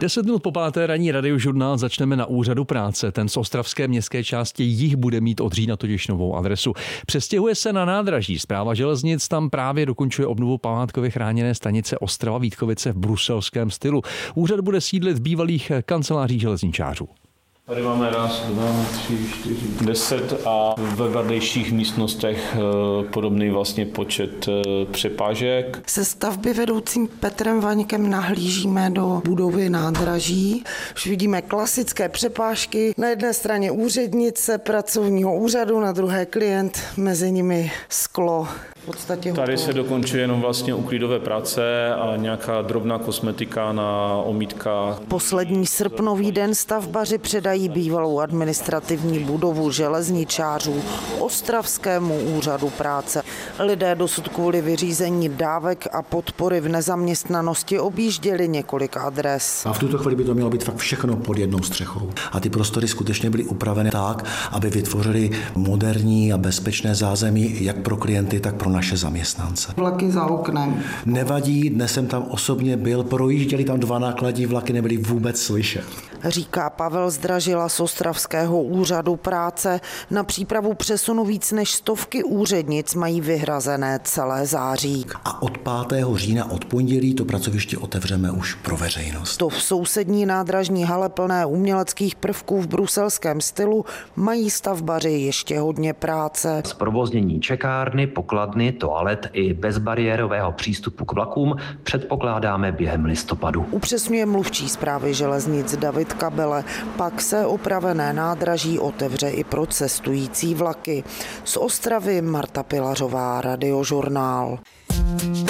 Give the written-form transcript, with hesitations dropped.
10 minut po 5. ranní Radiožurnál začneme na úřadu práce. Ten z ostravské městské části Jih bude mít od října totiž novou adresu. Přestěhuje se na nádraží. Správa železnic tam právě dokončuje obnovu památkově chráněné stanice Ostrava-Vítkovice v bruselském stylu. Úřad bude sídlit v bývalých kancelářích železničářů. Tady máme 1, 2, 3, 4, 10 a ve vedlejších místnostech podobný vlastně počet přepážek. Se stavby vedoucím Petrem Vaňkem nahlížíme do budovy nádraží. Už vidíme klasické přepážky. Na jedné straně úřednice pracovního úřadu, na druhé klient, mezi nimi sklo. Tady se dokončuje jenom vlastně uklidové práce a nějaká drobná kosmetika na omítkách. Poslední srpnový den stavbaři předají bývalou administrativní budovu železničářů Ostravskému úřadu práce. Lidé dosud kvůli vyřízení dávek a podpory v nezaměstnanosti objížděli několik adres. A v tuto chvíli by to mělo být fakt všechno pod jednou střechou. A ty prostory skutečně byly upraveny tak, aby vytvořili moderní a bezpečné zázemí jak pro klienty, tak pro naše zaměstnance. Vlaky za oknem. Nevadí, dnes jsem tam osobně byl, projížděli tam 2 nákladní vlaky, nebyly vůbec slyšet. Říká Pavel Zdražila z Ostravského úřadu práce. Na přípravu přesunu víc než 100 úřednic mají vyhrazené celé září. A od 5. října, od pondělí, to pracoviště otevřeme už pro veřejnost. To v sousední nádražní hale plné uměleckých prvků v bruselském stylu mají stavbaři ještě hodně práce. Zprovoznění čekárny, pokladny, toalet i bezbariérového přístupu k vlakům předpokládáme během listopadu. Upřesňuje mluvčí správy železnic David Kabele. Pak se opravené nádraží otevře i pro cestující vlaky. Z Ostravy Marta Pilařová, Radiožurnál.